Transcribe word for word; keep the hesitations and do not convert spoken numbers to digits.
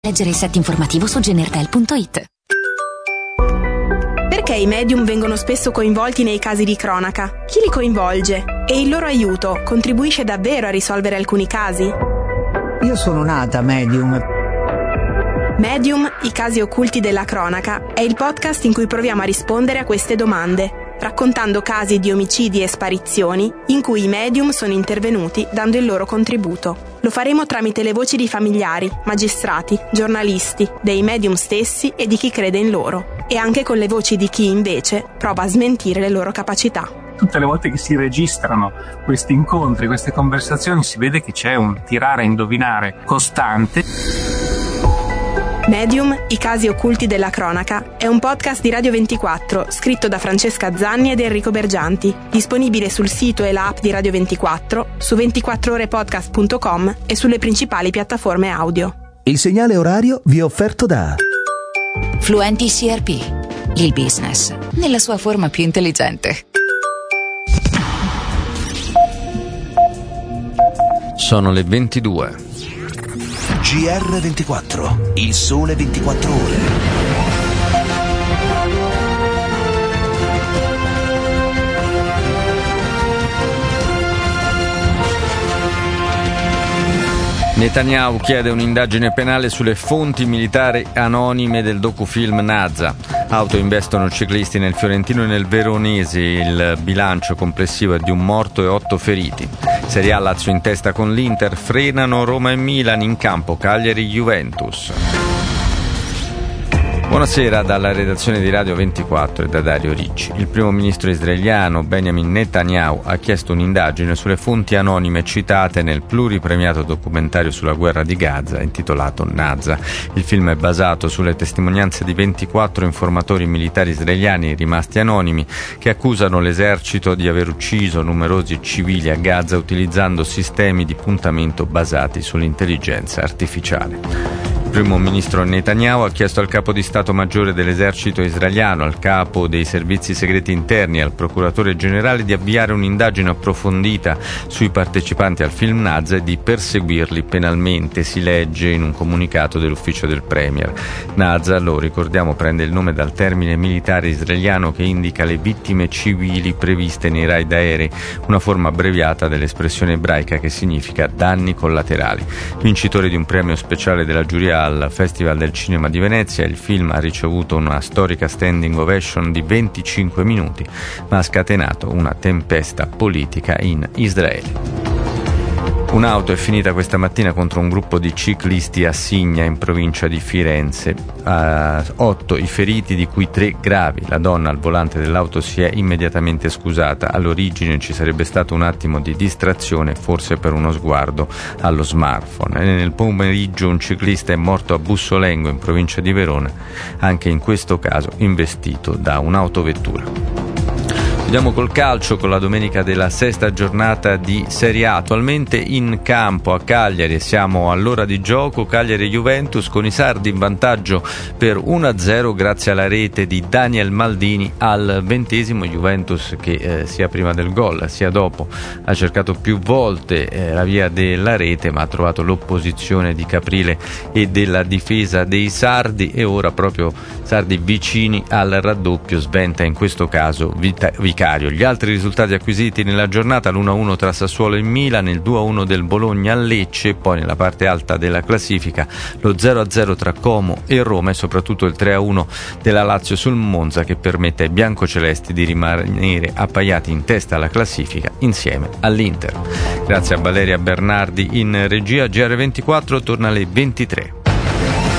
Leggere il set informativo su genertel punto it. Perché i medium vengono spesso coinvolti nei casi di cronaca? Chi li coinvolge? E il loro aiuto contribuisce davvero a risolvere alcuni casi? Io sono nata medium. Medium, i casi occulti della cronaca, è il podcast in cui proviamo a rispondere a queste domande, raccontando casi di omicidi e sparizioni in cui i medium sono intervenuti dando il loro contributo. Lo faremo tramite le voci di familiari, magistrati, giornalisti, dei medium stessi e di chi crede in loro, e anche con le voci di chi invece prova a smentire le loro capacità. Tutte le volte che si registrano questi incontri, queste conversazioni, si vede che c'è un tirare a indovinare costante. Medium, i casi occulti della cronaca, è un podcast di Radio ventiquattro scritto da Francesca Zanni ed Enrico Bergianti, disponibile sul sito e l'app di Radio ventiquattro, su ventiquattro ore podcast punto com e sulle principali piattaforme audio. Il segnale orario vi è offerto da Fluenti C R P, il business nella sua forma più intelligente. Sono le ventidue. G R ventiquattro, il sole ventiquattro ore. Netanyahu chiede un'indagine penale sulle fonti militari anonime del docufilm Naza. Auto investono ciclisti nel Fiorentino e nel Veronese. Il bilancio complessivo è di un morto e otto feriti. Serie A, Lazio in testa con l'Inter. Frenano Roma e Milan, in campo Cagliari-Juventus. Buonasera dalla redazione di Radio ventiquattro e da Dario Ricci. Il primo ministro israeliano Benjamin Netanyahu ha chiesto un'indagine sulle fonti anonime citate nel pluripremiato documentario sulla guerra di Gaza intitolato Naza. Il film è basato sulle testimonianze di ventiquattro informatori militari israeliani rimasti anonimi che accusano l'esercito di aver ucciso numerosi civili a Gaza utilizzando sistemi di puntamento basati sull'intelligenza artificiale. Il primo ministro Netanyahu ha chiesto al capo di Stato Maggiore dell'esercito israeliano, al capo dei servizi segreti interni e al procuratore generale di avviare un'indagine approfondita sui partecipanti al film Naza e di perseguirli penalmente, si legge in un comunicato dell'ufficio del Premier. Naza, lo ricordiamo, prende il nome dal termine militare israeliano che indica le vittime civili previste nei raid aerei, una forma abbreviata dell'espressione ebraica che significa danni collaterali. Vincitore di un premio speciale della giuria al Festival del Cinema di Venezia, il film ha ricevuto una storica standing ovation di venticinque minuti, ma ha scatenato una tempesta politica in Israele. Un'auto è finita questa mattina contro un gruppo di ciclisti a Signa, in provincia di Firenze. Uh, otto i feriti, di cui tre gravi. La donna al volante dell'auto si è immediatamente scusata. All'origine ci sarebbe stato un attimo di distrazione, forse per uno sguardo allo smartphone. E nel pomeriggio un ciclista è morto a Bussolengo, in provincia di Verona, anche in questo caso investito da un'autovettura. Chiudiamo col calcio, con la domenica della sesta giornata di Serie A. Attualmente in campo a Cagliari, siamo all'ora di gioco, Cagliari-Juventus, con i sardi in vantaggio per uno a zero grazie alla rete di Daniel Maldini al ventesimo. Juventus che eh, sia prima del gol sia dopo ha cercato più volte eh, la via della rete, ma ha trovato l'opposizione di Caprile e della difesa dei sardi, e ora proprio sardi vicini al raddoppio, sventa in questo caso Vita- Vicario. Gli altri risultati acquisiti nella giornata: l'uno a uno tra Sassuolo e Milan, il due a uno del Bologna a Lecce, poi nella parte alta della classifica lo zero a zero tra Como e Roma, e soprattutto il tre a uno della Lazio sul Monza, che permette ai biancocelesti di rimanere appaiati in testa alla classifica insieme all'Inter. Grazie a Valeria Bernardi in regia. G R ventiquattro torna alle ventitré.